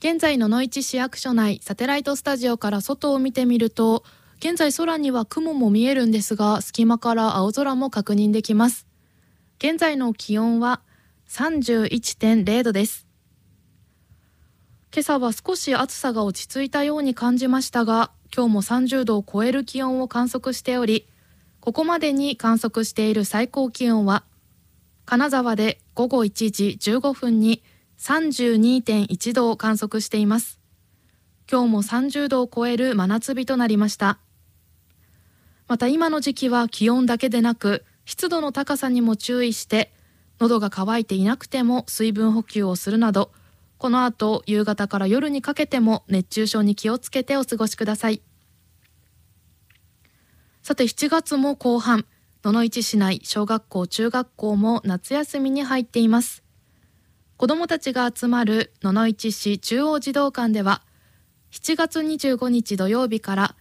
現在野々市市役所内サテライトスタジオから外を見てみると、現在空には雲も見えるんですが、隙間から青空も確認できます。現在の気温は 31.0 度です。今朝は少し暑さが落ち着いたように感じましたが、今日も30度を超える気温を観測しており、ここまでに観測している最高気温は金沢で午後1時15分に 32.1 度を観測しています。今日も30度を超える真夏日となりました。また今の時期は気温だけでなく湿度の高さにも注意して、喉が渇いていなくても水分補給をするなど、この後夕方から夜にかけても熱中症に気をつけてお過ごしください。さて7月も後半、野々市市内小学校中学校も夏休みに入っています。子どもたちが集まる野々市市中央児童館では7月25日土曜日から